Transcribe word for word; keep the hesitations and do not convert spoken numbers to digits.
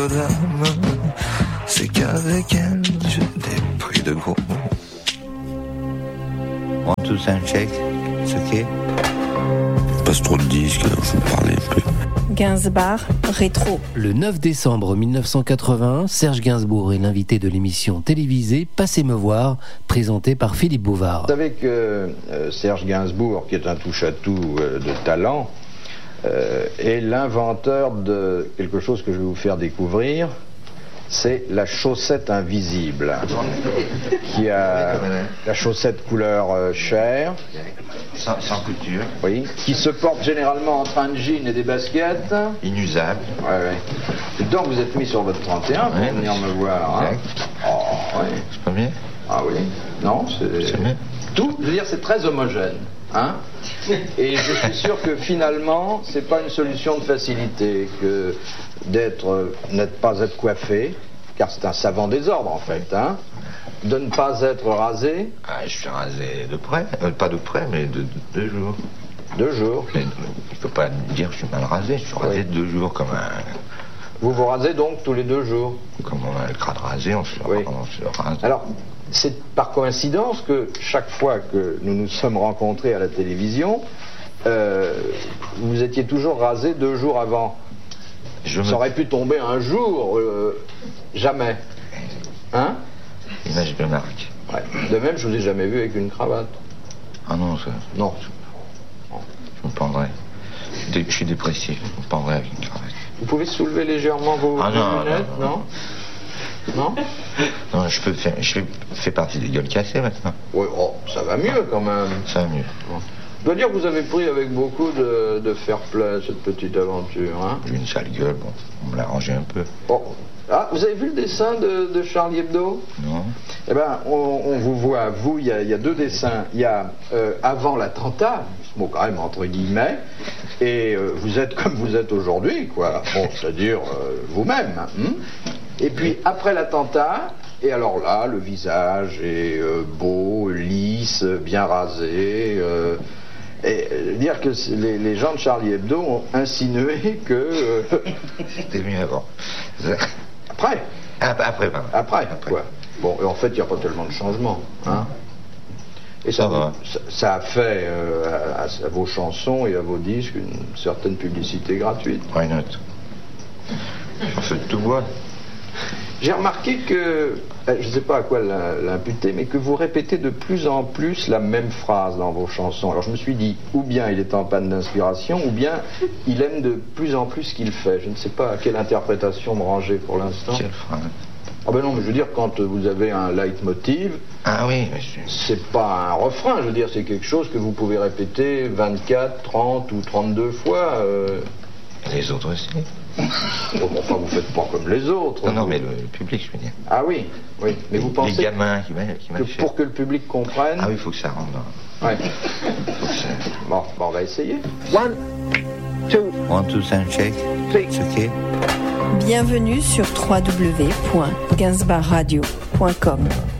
C'est qu'avec elle, j'ai des prix de gros. One, two, sound check. C'est ok. Passe trop de disques, alors je vous parlais un peu. Gainsbourg rétro. Le neuf décembre mille neuf cent quatre-vingt-un, Serge Gainsbourg est l'invité de l'émission télévisée Passez me voir, présentée par Philippe Bouvard. Vous savez que euh, Serge Gainsbourg, qui est un touche-à-tout euh, de talent, euh, est l'inventeur de quelque chose que je vais vous faire découvrir. C'est la chaussette invisible, qui a la chaussette couleur euh, chair, Sans, sans couture. oui, qui se porte généralement entre un jean et des baskets. Inusable. Ouais, ouais. Et donc vous êtes mis sur votre trente et un pour Ouais, venir me voir. Hein. Exact. Oh, ouais. C'est pas bien. Ah oui. Non, c'est... C'est bien. Tout, je veux dire, c'est très homogène. Hein. Et je suis sûr que finalement, c'est pas une solution de facilité que d'être, n'être pas être coiffé, car c'est un savant désordre en fait, hein, de ne pas être rasé. Ah, je suis rasé de près. Euh, pas de près, mais de, de deux jours. Deux jours. Mais, il faut pas dire que je suis mal rasé. Je suis rasé Oui. deux jours comme un. Vous vous rasez donc tous les deux jours. Comme on a le crâne rasé, on se, Oui. on se rase. Alors, c'est par coïncidence que chaque fois que nous nous sommes rencontrés à la télévision, euh, vous étiez toujours rasé deux jours avant. Je Ça me... aurait pu tomber un jour, euh, jamais. Hein? Image de marque. Ouais. De même, je vous ai jamais vu avec une cravate. Ah non, ça. Non. Je me pendrais. Je, dé- je suis dépressif. Je me pendrais avec une cravate. Vous pouvez soulever légèrement vos, Ah vos non, lunettes, non, non? Non? Non, je peux faire. Je fais, fais partie des gueules cassées maintenant. Oui, oh, ça va mieux quand même. Ça va mieux. Je dois dire que vous avez pris avec beaucoup de, de fair-play cette petite aventure, hein? J'ai une sale gueule, bon. On me l'a rangé un peu. Oh. Ah, vous avez vu le dessin de, de Charlie Hebdo? Non? Eh bien, on, on vous voit, vous, il y, a- il y a deux dessins. Il y a euh, avant l'attentat, ce mot quand même entre guillemets, et euh, vous êtes comme vous êtes aujourd'hui, quoi. Bon, c'est-à-dire euh, vous-même. Hein. Et puis après l'attentat, et alors là, le visage est euh, beau, lisse, bien rasé. Euh, et euh, dire que c'est- les, les gens de Charlie Hebdo ont insinué que... euh, C'était mieux avant. après, Ah, après, pardon. après, Après. quoi. Bon, et en fait, il n'y a pas tellement de changements. Hein. Et ça, Ça va. ça, ça a fait euh, à, à vos chansons et à vos disques une certaine publicité gratuite. Why not? En fait, tout bois. J'ai remarqué que, euh, je ne sais pas à quoi l'im- l'imputer, mais que vous répétez de plus en plus la même phrase dans vos chansons. Alors je me suis dit, ou bien il est en panne d'inspiration, ou bien il aime de plus en plus ce qu'il fait. Je ne sais pas à quelle interprétation me ranger pour l'instant. Quelle phrase? Ah ben non, mais je veux dire, quand vous avez un leitmotiv, Ah oui, monsieur. c'est pas un refrain, je veux dire, c'est quelque chose que vous pouvez répéter vingt-quatre, trente ou trente-deux fois. Euh... Les autres aussi. Bon, enfin, vous faites pas comme les autres. Non, non, mais le, le public, je veux dire. Ah oui, oui. Mais vous Les pensez gamins qui m'a qui que m'achètent. pour que le public comprenne... Ah oui, il faut que ça rentre dans... Ouais. faut que ça... Bon, bon, on va essayer. One, two, sound check. C'est ok. Bienvenue sur w w w point gainsbourg radio point com.